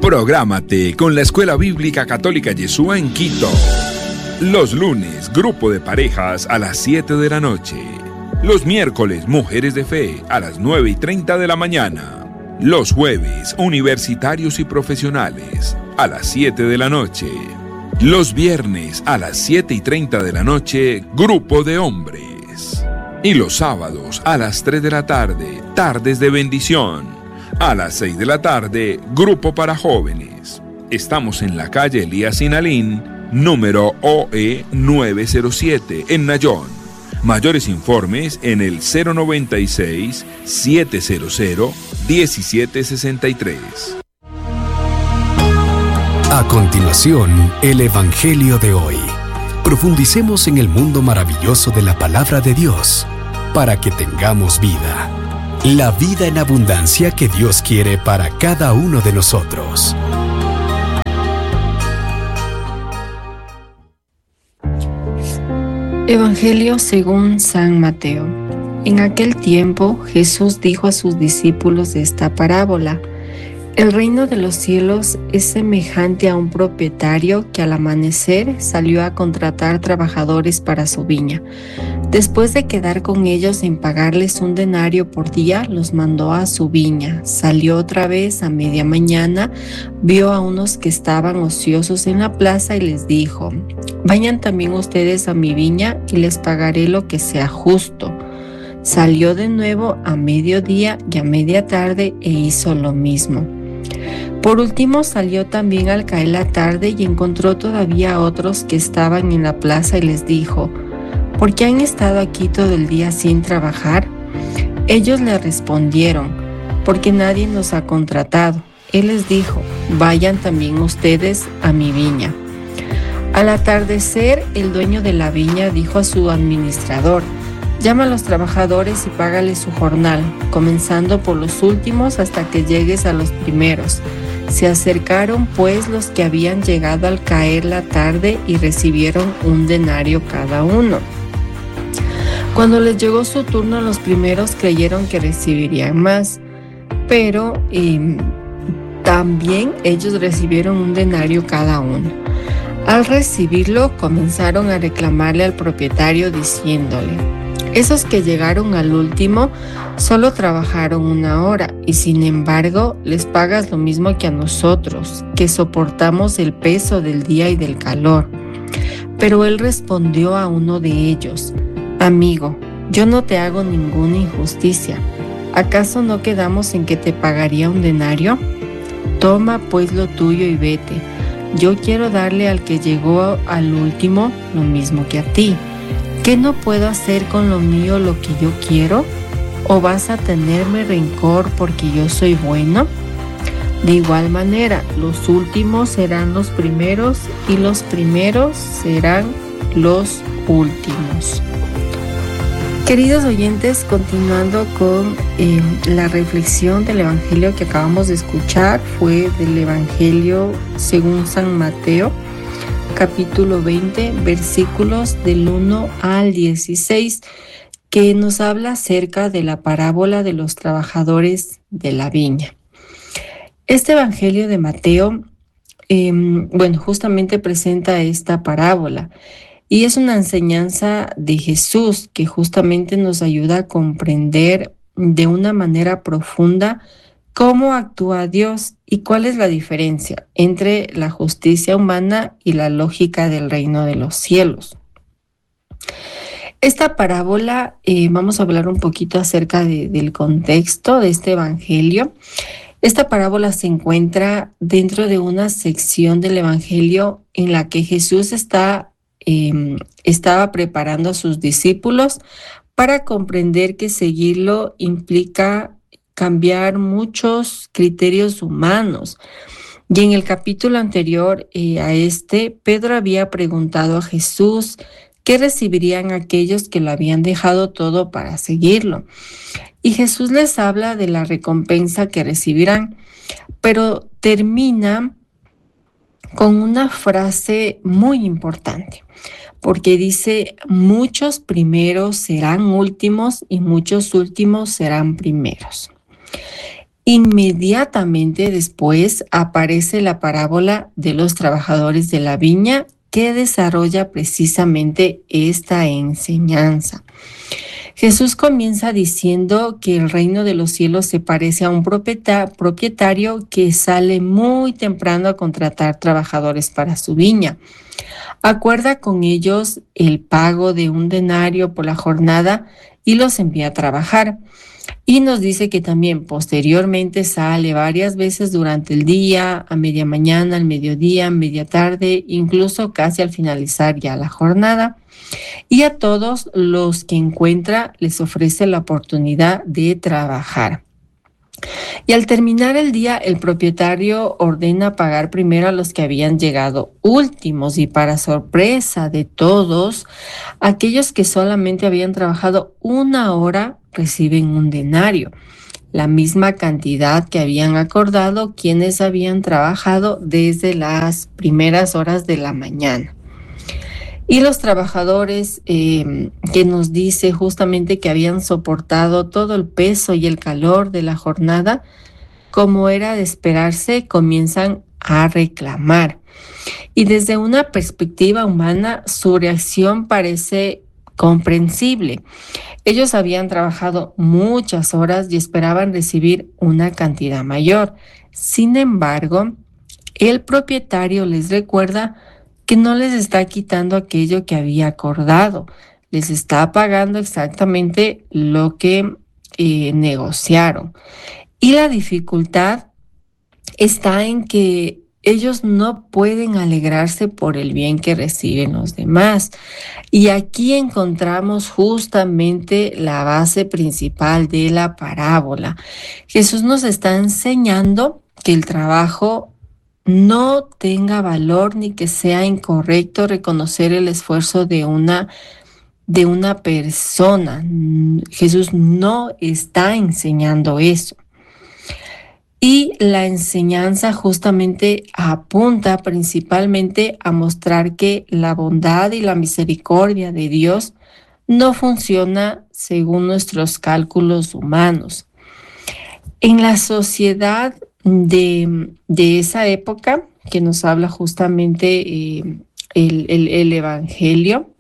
Prográmate con la Escuela Bíblica Católica Yeshua en Quito. Los lunes, grupo de parejas a las 7 de la noche. Los miércoles, mujeres de fe a las 9:30 de la mañana. Los jueves, universitarios y profesionales a las 7 de la noche. Los viernes a las 7:30 de la noche, grupo de hombres. Y los sábados a las 3 de la tarde, tardes de bendición. A las 6 de la tarde, grupo para jóvenes. Estamos en la calle Elías Sinalín, número OE 907, en Nayón. Mayores informes en el 096-700-1763. A continuación, el Evangelio de hoy. Profundicemos en el mundo maravilloso de la palabra de Dios, para que tengamos vida. La vida en abundancia que Dios quiere para cada uno de nosotros. Evangelio según San Mateo. En aquel tiempo, Jesús dijo a sus discípulos esta parábola: El reino de los cielos es semejante a un propietario que al amanecer salió a contratar trabajadores para su viña. Después de quedar con ellos sin pagarles un denario por día, los mandó a su viña. Salió otra vez a media mañana, vio a unos que estaban ociosos en la plaza y les dijo: Vayan también ustedes a mi viña y les pagaré lo que sea justo. Salió de nuevo a mediodía y a media tarde e hizo lo mismo. Por último salió también al caer la tarde y encontró todavía otros que estaban en la plaza y les dijo: ¿Por qué han estado aquí todo el día sin trabajar? Ellos le respondieron: porque nadie nos ha contratado. Él les dijo: vayan también ustedes a mi viña. Al atardecer, el dueño de la viña dijo a su administrador: llama a los trabajadores y págales su jornal, comenzando por los últimos hasta que llegues a los primeros. Se acercaron pues los que habían llegado al caer la tarde y recibieron un denario cada uno. Cuando les llegó su turno, los primeros creyeron que recibirían más, pero también ellos recibieron un denario cada uno. Al recibirlo, comenzaron a reclamarle al propietario diciéndole: esos que llegaron al último solo trabajaron 1 hora y sin embargo les pagas lo mismo que a nosotros, que soportamos el peso del día y del calor. Pero él respondió a uno de ellos: amigo, yo no te hago ninguna injusticia. ¿Acaso no quedamos en que te pagaría un denario? Toma pues lo tuyo y vete. Yo quiero darle al que llegó al último lo mismo que a ti. ¿Qué no puedo hacer con lo mío lo que yo quiero? ¿O vas a tenerme rencor porque yo soy bueno? De igual manera, los últimos serán los primeros y los primeros serán los últimos. Queridos oyentes, continuando con la reflexión del Evangelio que acabamos de escuchar, fue del Evangelio según San Mateo, capítulo 20, versículos del 1 al 16, que nos habla acerca de la parábola de los trabajadores de la viña. Este Evangelio de Mateo, justamente presenta esta parábola y es una enseñanza de Jesús que justamente nos ayuda a comprender de una manera profunda cómo actúa Dios y cuál es la diferencia entre la justicia humana y la lógica del reino de los cielos. Esta parábola, vamos a hablar un poquito acerca del contexto de este evangelio. Esta parábola se encuentra dentro de una sección del evangelio en la que Jesús estaba preparando a sus discípulos para comprender que seguirlo implica cambiar muchos criterios humanos. Y en el capítulo anterior a Pedro había preguntado a Jesús qué recibirían aquellos que lo habían dejado todo para seguirlo. Y Jesús les habla de la recompensa que recibirán, pero termina con una frase muy importante, porque dice: muchos primeros serán últimos y muchos últimos serán primeros. Inmediatamente después aparece la parábola de los trabajadores de la viña, que desarrolla precisamente esta enseñanza. Jesús comienza diciendo que el reino de los cielos se parece a un propietario que sale muy temprano a contratar trabajadores para su viña. Acuerda con ellos el pago de 1 denario por la jornada y los envía a trabajar. Y nos dice que también posteriormente sale varias veces durante el día, a media mañana, al mediodía, a media tarde, incluso casi al finalizar ya la jornada. Y a todos los que encuentra les ofrece la oportunidad de trabajar. Y al terminar el día, el propietario ordena pagar primero a los que habían llegado últimos, y para sorpresa de todos, aquellos que solamente habían trabajado 1 hora reciben 1 denario, la misma cantidad que habían acordado quienes habían trabajado desde las primeras horas de la mañana. Y los trabajadores que nos dice justamente que habían soportado todo el peso y el calor de la jornada, como era de esperarse, comienzan a reclamar. Y desde una perspectiva humana, su reacción parece comprensible. Ellos habían trabajado muchas horas y esperaban recibir una cantidad mayor. Sin embargo, el propietario les recuerda que no les está quitando aquello que había acordado, les está pagando exactamente lo que negociaron. Y la dificultad está en que ellos no pueden alegrarse por el bien que reciben los demás. Y aquí encontramos justamente la base principal de la parábola. Jesús nos está enseñando que el trabajo no tenga valor, ni que sea incorrecto reconocer el esfuerzo de una persona. Jesús no está enseñando eso. Y la enseñanza justamente apunta principalmente a mostrar que la bondad y la misericordia de Dios no funciona según nuestros cálculos humanos. En la sociedad de esa época, que nos habla justamente el Evangelio,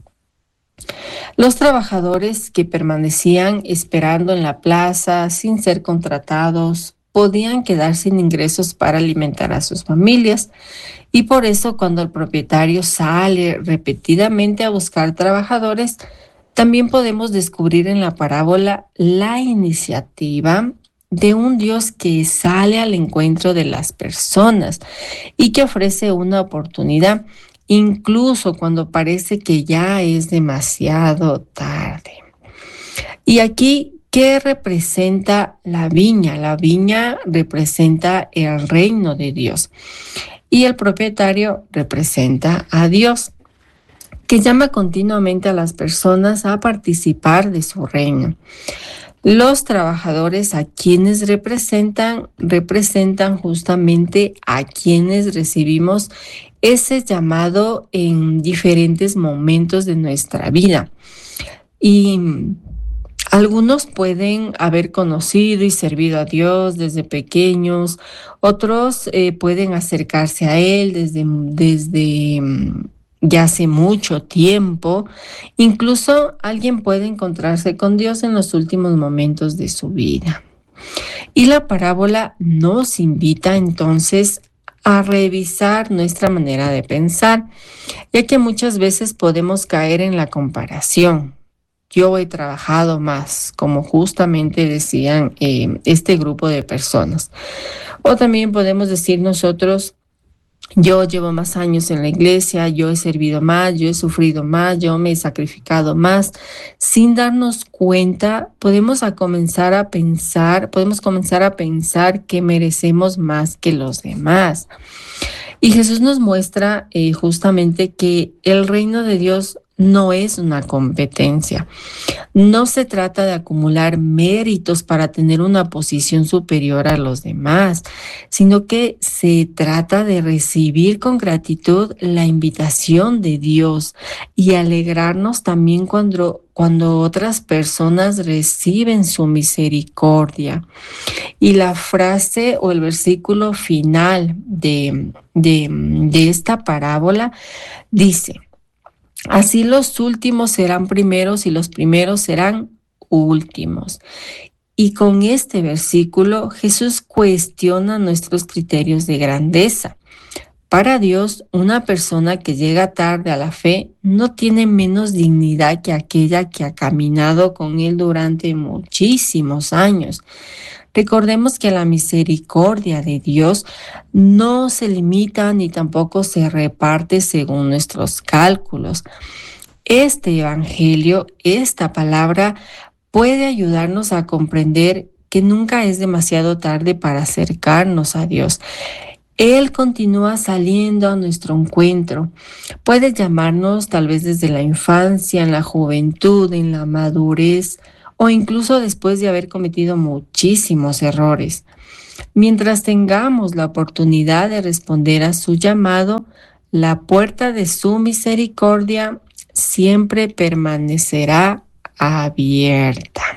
los trabajadores que permanecían esperando en la plaza sin ser contratados podían quedar sin ingresos para alimentar a sus familias, y por eso cuando el propietario sale repetidamente a buscar trabajadores, también podemos descubrir en la parábola la iniciativa de un Dios que sale al encuentro de las personas y que ofrece una oportunidad, incluso cuando parece que ya es demasiado tarde. Y aquí, ¿qué representa la viña? La viña representa el reino de Dios y el propietario representa a Dios, que llama continuamente a las personas a participar de su reino. Los trabajadores a quienes representan justamente a quienes recibimos ese llamado en diferentes momentos de nuestra vida. Y algunos pueden haber conocido y servido a Dios desde pequeños, otros pueden acercarse a Él desde ya hace mucho tiempo. Incluso alguien puede encontrarse con Dios en los últimos momentos de su vida. Y la parábola nos invita entonces a revisar nuestra manera de pensar, ya que muchas veces podemos caer en la comparación. Yo he trabajado más, como justamente decían este grupo de personas. O también podemos decir nosotros, yo llevo más años en la iglesia, yo he servido más, yo he sufrido más, yo me he sacrificado más. Sin darnos cuenta, podemos comenzar a pensar que merecemos más que los demás. Y Jesús nos muestra justamente que el reino de Dios no es una competencia. No se trata de acumular méritos para tener una posición superior a los demás, sino que se trata de recibir con gratitud la invitación de Dios y alegrarnos también cuando otras personas reciben su misericordia. Y la frase o el versículo final de esta parábola dice: así los últimos serán primeros y los primeros serán últimos. Y con este versículo Jesús cuestiona nuestros criterios de grandeza. Para Dios, una persona que llega tarde a la fe no tiene menos dignidad que aquella que ha caminado con Él durante muchísimos años. Recordemos que la misericordia de Dios no se limita ni tampoco se reparte según nuestros cálculos. Este evangelio, esta palabra, puede ayudarnos a comprender que nunca es demasiado tarde para acercarnos a Dios. Él continúa saliendo a nuestro encuentro. Puede llamarnos tal vez desde la infancia, en la juventud, en la madurez, o incluso después de haber cometido muchísimos errores. Mientras tengamos la oportunidad de responder a su llamado, la puerta de su misericordia siempre permanecerá abierta.